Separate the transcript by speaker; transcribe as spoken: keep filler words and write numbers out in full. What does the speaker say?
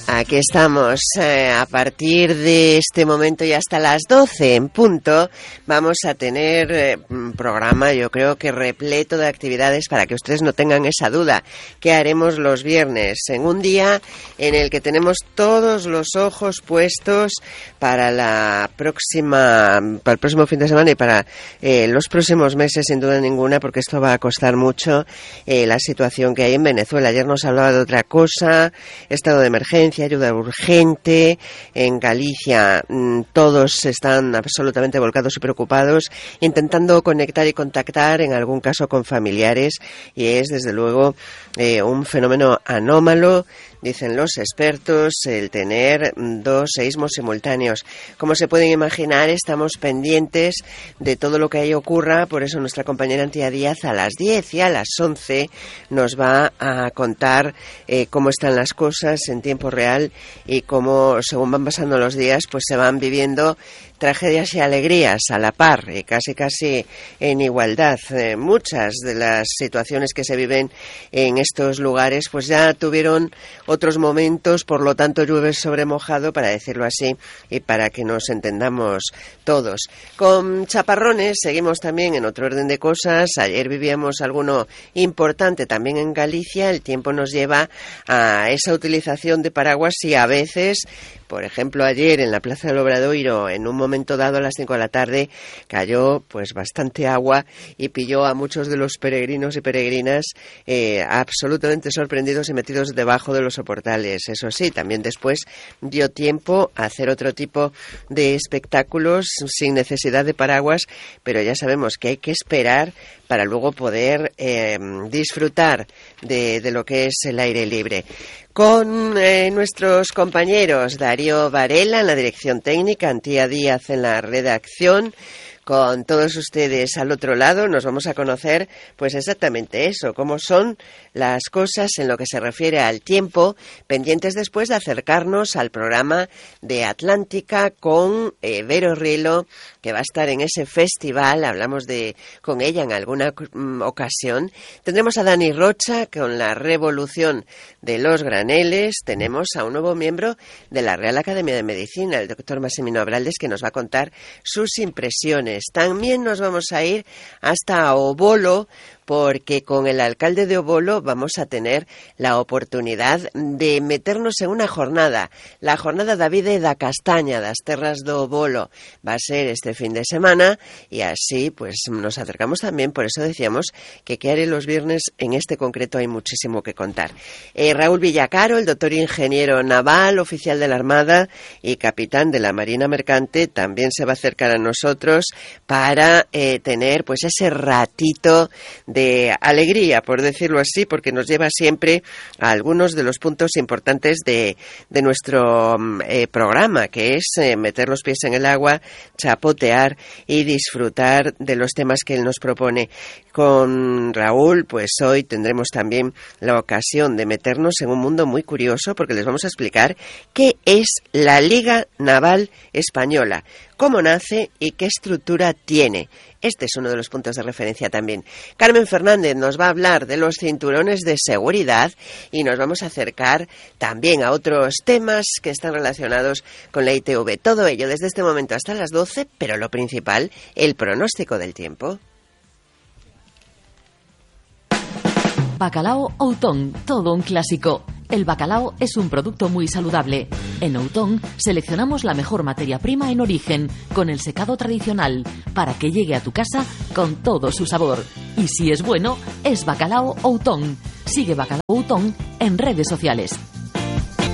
Speaker 1: Aquí estamos, eh, a partir de este momento y hasta las doce en punto vamos a tener eh, un programa, yo creo que repleto de actividades para que ustedes no tengan esa duda. ¿Qué haremos los viernes? En un día en el que tenemos todos los ojos puestos para la próxima, para el próximo fin de semana y para eh, los próximos meses, sin duda ninguna, porque esto va a costar mucho, eh, la situación que hay en Venezuela. Ayer nos hablaba de otra cosa, estado de emergencia, ayuda urgente. En Galicia mmm, todos están absolutamente volcados y preocupados, intentando conectar y contactar, en algún caso con familiares, y es desde luego eh, un fenómeno anómalo, dicen los expertos, el tener dos seísmos simultáneos. Como se pueden imaginar, estamos pendientes de todo lo que ahí ocurra, por eso nuestra compañera Antía Díaz a las diez y a las once nos va a contar eh, cómo están las cosas en tiempo real y cómo, según van pasando los días, pues se van viviendo tragedias y alegrías a la par, y casi casi en igualdad. Eh, muchas de las situaciones que se viven en estos lugares pues ya tuvieron otros momentos, por lo tanto llueve sobre mojado, para decirlo así, y para que nos entendamos todos. Con chaparrones seguimos también en otro orden de cosas. Ayer vivíamos alguno importante también en Galicia. El tiempo nos lleva a esa utilización de paraguas y a veces, por ejemplo, ayer en la Plaza del Obradoiro, en un momento dado a las cinco de la tarde, cayó pues bastante agua y pilló a muchos de los peregrinos y peregrinas eh, absolutamente sorprendidos y metidos debajo de los soportales. Eso sí, también después dio tiempo a hacer otro tipo de espectáculos sin necesidad de paraguas, pero ya sabemos que hay que esperar para luego poder eh, disfrutar de, de lo que es el aire libre. Con eh, nuestros compañeros Darío Varela en la dirección técnica, Antía Díaz en la redacción. Con todos ustedes al otro lado nos vamos a conocer pues exactamente eso, cómo son las cosas en lo que se refiere al tiempo, pendientes después de acercarnos al programa de Atlántica con eh, Vero Rielo, que va a estar en ese festival. Hablamos de con ella en alguna mm, ocasión. Tendremos a Dani Rocha con la revolución de los graneles. Tenemos a un nuevo miembro de la Real Academia de Medicina, el doctor Massimino Abraldes, que nos va a contar sus impresiones. También nos vamos a ir hasta Obolo, porque con el alcalde de Obolo vamos a tener la oportunidad de meternos en una jornada, la jornada Davide da Castaña das Terras do Obolo. Va a ser este fin de semana y así pues nos acercamos también, por eso decíamos que qué haré los viernes, en este concreto hay muchísimo que contar. Eh, Raúl Villacaro, el doctor ingeniero naval, oficial de la Armada y capitán de la Marina Mercante, también se va a acercar a nosotros para eh, tener pues ese ratito de alegría, por decirlo así, porque nos lleva siempre a algunos de los puntos importantes de, de nuestro eh, programa, que es eh, meter los pies en el agua, chapotear y disfrutar de los temas que él nos propone. Con Raúl, pues hoy tendremos también la ocasión de meternos en un mundo muy curioso, porque les vamos a explicar qué es la Liga Naval Española, cómo nace y qué estructura tiene. Este es uno de los puntos de referencia también. Carmen Fernández nos va a hablar de los cinturones de seguridad y nos vamos a acercar también a otros temas que están relacionados con la I T V. Todo ello desde este momento hasta las doce, pero lo principal, el pronóstico del tiempo.
Speaker 2: Bacalao Outón, todo un clásico. El bacalao es un producto muy saludable. En Outón seleccionamos la mejor materia prima en origen, con el secado tradicional, para que llegue a tu casa con todo su sabor. Y si es bueno, es Bacalao Outón. Sigue Bacalao Outón en redes sociales.